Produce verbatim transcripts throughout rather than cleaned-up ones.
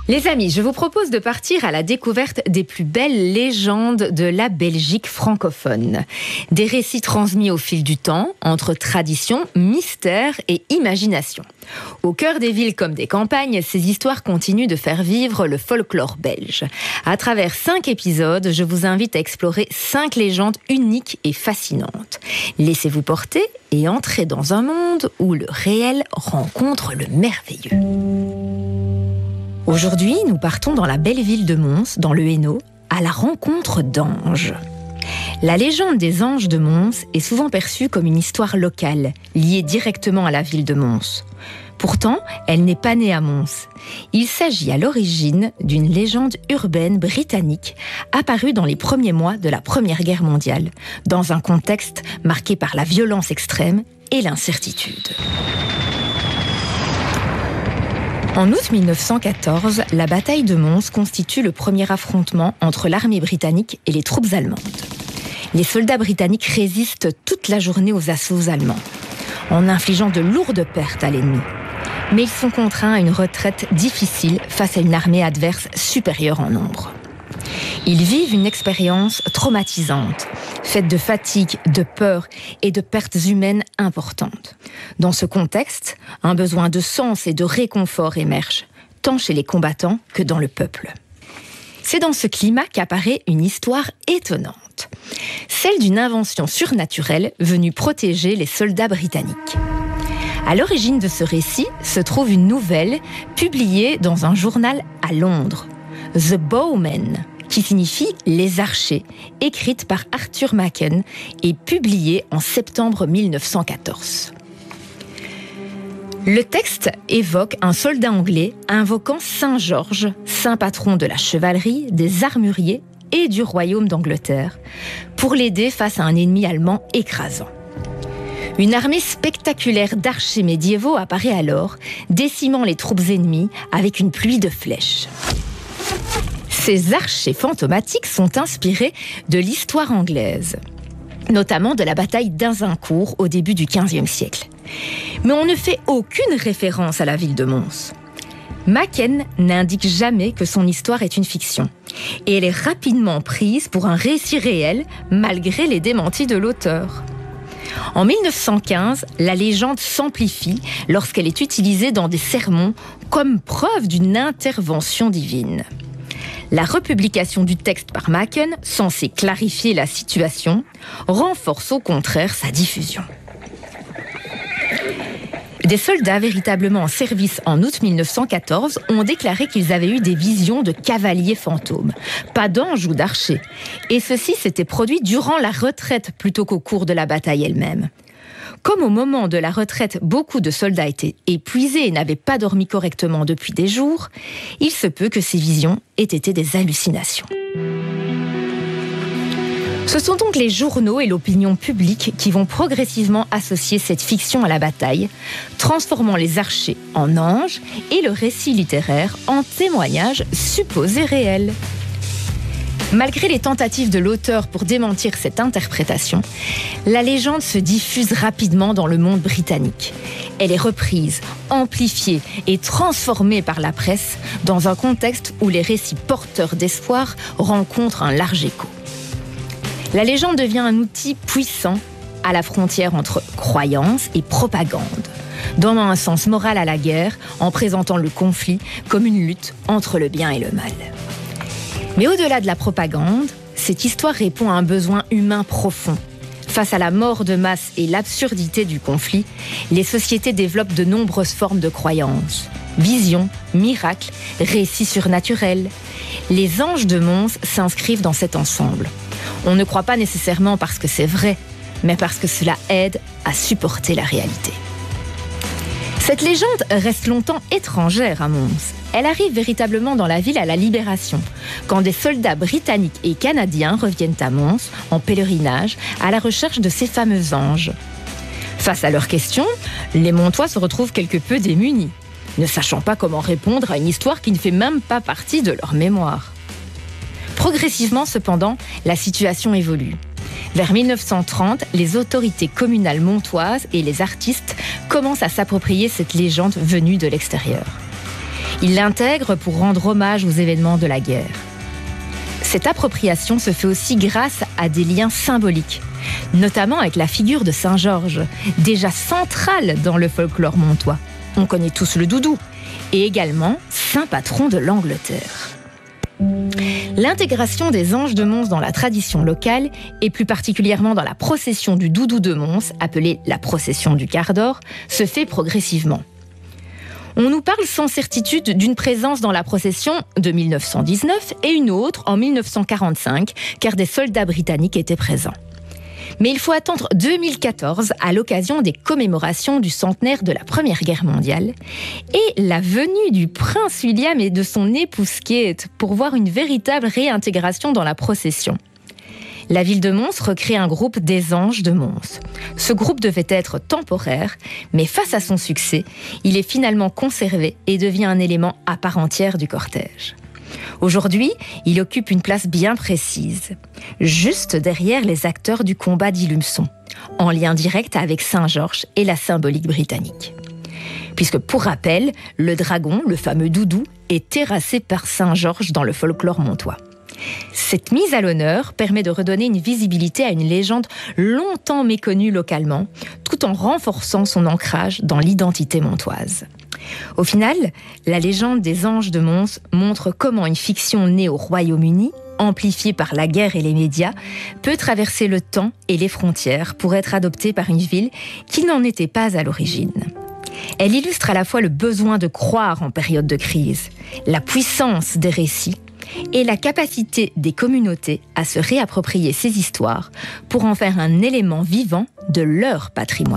Les amis, je vous propose de partir à la découverte des plus belles légendes de la Belgique francophone. Des récits transmis au fil du temps, entre tradition, mystère et imagination. Au cœur des villes comme des campagnes, ces histoires continuent de faire vivre le folklore belge. À travers cinq épisodes, je vous invite à explorer cinq légendes uniques et fascinantes. Laissez-vous porter et entrez dans un monde où le réel rencontre le merveilleux. Aujourd'hui, nous partons dans la belle ville de Mons, dans le Hainaut, à la rencontre d'anges. La légende des anges de Mons est souvent perçue comme une histoire locale, liée directement à la ville de Mons. Pourtant, elle n'est pas née à Mons. Il s'agit à l'origine d'une légende urbaine britannique apparue dans les premiers mois de la Première Guerre mondiale, dans un contexte marqué par la violence extrême et l'incertitude. En août mille neuf cent quatorze, la bataille de Mons constitue le premier affrontement entre l'armée britannique et les troupes allemandes. Les soldats britanniques résistent toute la journée aux assauts allemands, en infligeant de lourdes pertes à l'ennemi. Mais ils sont contraints à une retraite difficile face à une armée adverse supérieure en nombre. Ils vivent une expérience traumatisante, faite de fatigue, de peur et de pertes humaines importantes. Dans ce contexte, un besoin de sens et de réconfort émerge, tant chez les combattants que dans le peuple. C'est dans ce climat qu'apparaît une histoire étonnante, celle d'une invention surnaturelle venue protéger les soldats britanniques. À l'origine de ce récit se trouve une nouvelle publiée dans un journal à Londres, The Bowmen, qui signifie « Les Archers », écrite par Arthur Machen et publiée en septembre mille neuf cent quatorze. Le texte évoque un soldat anglais invoquant Saint Georges, saint patron de la chevalerie, des armuriers et du royaume d'Angleterre, pour l'aider face à un ennemi allemand écrasant. Une armée spectaculaire d'archers médiévaux apparaît alors, décimant les troupes ennemies avec une pluie de flèches. Ces archers fantomatiques sont inspirés de l'histoire anglaise, notamment de la bataille d'Azincourt au début du quinzième siècle. Mais on ne fait aucune référence à la ville de Mons. Machen n'indique jamais que son histoire est une fiction, et elle est rapidement prise pour un récit réel, malgré les démentis de l'auteur. En mille neuf cent quinze, la légende s'amplifie lorsqu'elle est utilisée dans des sermons comme preuve d'une intervention divine. La republication du texte par Machen, censée clarifier la situation, renforce au contraire sa diffusion. Des soldats véritablement en service en août mille neuf cent quatorze ont déclaré qu'ils avaient eu des visions de cavaliers fantômes, pas d'anges ou d'archers. Et ceci s'était produit durant la retraite plutôt qu'au cours de la bataille elle-même. Comme au moment de la retraite, beaucoup de soldats étaient épuisés et n'avaient pas dormi correctement depuis des jours, il se peut que ces visions aient été des hallucinations. Ce sont donc les journaux et l'opinion publique qui vont progressivement associer cette fiction à la bataille, transformant les archers en anges et le récit littéraire en témoignage supposé réel. Malgré les tentatives de l'auteur pour démentir cette interprétation, la légende se diffuse rapidement dans le monde britannique. Elle est reprise, amplifiée et transformée par la presse dans un contexte où les récits porteurs d'espoir rencontrent un large écho. La légende devient un outil puissant à la frontière entre croyance et propagande, donnant un sens moral à la guerre en présentant le conflit comme une lutte entre le bien et le mal. Mais au-delà de la propagande, cette histoire répond à un besoin humain profond. Face à la mort de masse et l'absurdité du conflit, les sociétés développent de nombreuses formes de croyances. Visions, miracles, récits surnaturels. Les anges de Mons s'inscrivent dans cet ensemble. On ne croit pas nécessairement parce que c'est vrai, mais parce que cela aide à supporter la réalité. Cette légende reste longtemps étrangère à Mons. Elle arrive véritablement dans la ville à la Libération, quand des soldats britanniques et canadiens reviennent à Mons en pèlerinage à la recherche de ces fameux anges. Face à leurs questions, les Montois se retrouvent quelque peu démunis, ne sachant pas comment répondre à une histoire qui ne fait même pas partie de leur mémoire. Progressivement, cependant, la situation évolue. Vers mille neuf cent trente, les autorités communales montoises et les artistes commencent à s'approprier cette légende venue de l'extérieur. Ils l'intègrent pour rendre hommage aux événements de la guerre. Cette appropriation se fait aussi grâce à des liens symboliques, notamment avec la figure de Saint-Georges, déjà centrale dans le folklore montois. On connaît tous le doudou, et également saint patron de l'Angleterre. L'intégration des anges de Mons dans la tradition locale, et plus particulièrement dans la procession du doudou de Mons, appelée la procession du quart d'or, se fait progressivement. On nous parle sans certitude d'une présence dans la procession de mille neuf cent dix-neuf et une autre en mille neuf cent quarante-cinq, car des soldats britanniques étaient présents. Mais il faut attendre deux mille quatorze, à l'occasion des commémorations du centenaire de la Première Guerre mondiale, et la venue du prince William et de son épouse Kate pour voir une véritable réintégration dans la procession. La ville de Mons recrée un groupe des Anges de Mons. Ce groupe devait être temporaire, mais face à son succès, il est finalement conservé et devient un élément à part entière du cortège. Aujourd'hui, il occupe une place bien précise, juste derrière les acteurs du combat d'Ilumson, en lien direct avec Saint-Georges et la symbolique britannique. Puisque, pour rappel, le dragon, le fameux doudou, est terrassé par Saint-Georges dans le folklore montois. Cette mise à l'honneur permet de redonner une visibilité à une légende longtemps méconnue localement, tout en renforçant son ancrage dans l'identité montoise. Au final, la légende des Anges de Mons montre comment une fiction née au Royaume-Uni, amplifiée par la guerre et les médias, peut traverser le temps et les frontières pour être adoptée par une ville qui n'en était pas à l'origine. Elle illustre à la fois le besoin de croire en période de crise, la puissance des récits, et la capacité des communautés à se réapproprier ces histoires pour en faire un élément vivant de leur patrimoine.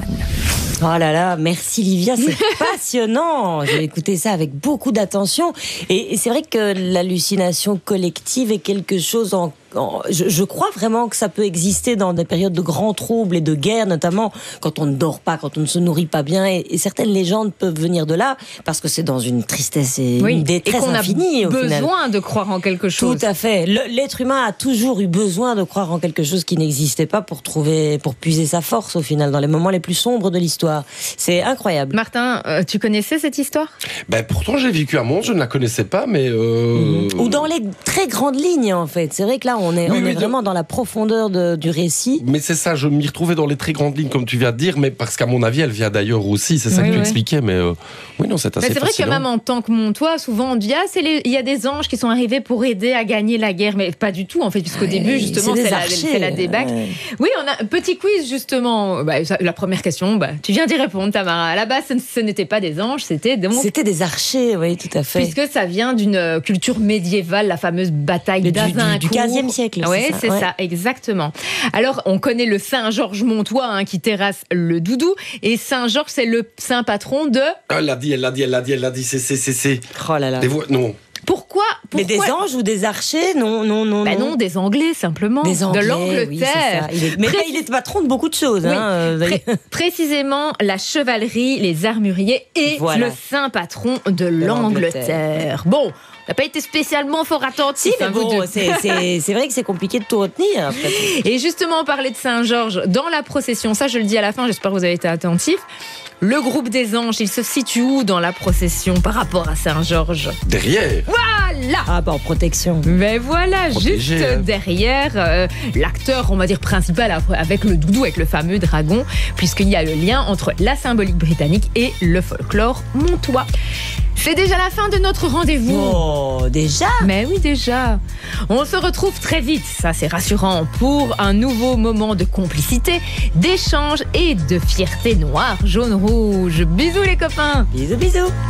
Oh là là, merci Livia, c'est passionnant. J'ai écouté ça avec beaucoup d'attention. Et, et c'est vrai que l'hallucination collective est quelque chose en... en je, je crois vraiment que ça peut exister dans des périodes de grands troubles et de guerre, notamment quand on ne dort pas, quand on ne se nourrit pas bien. Et, et certaines légendes peuvent venir de là, parce que c'est dans une tristesse et oui, une détresse infinie. Et qu'on a au besoin final. de croire en quelque chose. Tout à fait. Le, l'être humain a toujours eu besoin de croire en quelque chose qui n'existait pas pour trouver, pour puiser sa force au final, dans les moments les plus sombres de l'histoire. C'est incroyable. Martin, euh, tu connaissais cette histoire ? Ben pourtant j'ai vécu à Mons, je ne la connaissais pas, mais euh... mmh. Ou dans les très grandes lignes en fait. C'est vrai que là on est, oui, on oui, est vraiment dans la profondeur de, du récit. Mais c'est ça, je m'y retrouvais dans les très grandes lignes comme tu viens de dire, mais parce qu'à mon avis elle vient d'ailleurs aussi. C'est ça oui, que tu oui. expliquais, mais euh... oui non c'est assez. Mais c'est vrai fascinant. que même en tant que Montois, souvent on dit ah c'est les... il y a des anges qui sont arrivés pour aider à gagner la guerre, mais pas du tout en fait, puisqu'au ouais, début justement c'est, c'est, la, c'est la débâcle. Ouais. Oui, on a un petit quiz justement. Bah, la première question, bah, tu viens d'y répondre. Tamara. À la base, ce n'était pas des anges, c'était des... C'était des archers, oui, tout à fait. Puisque ça vient d'une culture médiévale, la fameuse bataille du, d'Azincourt. Du, du quinzième siècle. Oui, c'est, ça, c'est ouais. ça, exactement. Alors, on connaît le Saint-Georges montois hein, qui terrasse le doudou, et Saint-Georges, c'est le saint patron de... Ah, elle l'a dit, elle l'a dit, elle l'a dit, elle l'a dit, c'est, c'est, c'est, c'est... Oh là là. Des voix... Non. Pourquoi, pourquoi Mais des anges ou des archers? Non, non, non. Ben non, des Anglais simplement. Des Anglais, de l'Angleterre. Oui, il est... Mais Pré... il est patron de beaucoup de choses. Oui. Hein, Pré- précisément la chevalerie, les armuriers et voilà. le saint patron de, de l'Angleterre. l'Angleterre. Bon. T'as pas été spécialement fort attentif. Si, mais bon, c'est, c'est, c'est vrai que c'est compliqué de tout retenir. Après. Et justement, on parlait de Saint-Georges dans la procession. Ça, je le dis à la fin, j'espère que vous avez été attentifs. Le groupe des anges, il se situe où dans la procession par rapport à Saint-Georges ? Derrière. Voilà. Ah bah en protection. Mais voilà, Protégé, juste hein. derrière euh, l'acteur, on va dire principal, avec le doudou, avec le fameux dragon, puisqu'il y a le lien entre la symbolique britannique et le folklore montois. C'est déjà la fin de notre rendez-vous. Oh, déjà ? Mais oui, déjà. On se retrouve très vite, ça c'est rassurant, pour un nouveau moment de complicité, d'échange et de fierté noire, jaune, rouge. Bisous les copains. Bisous, bisous.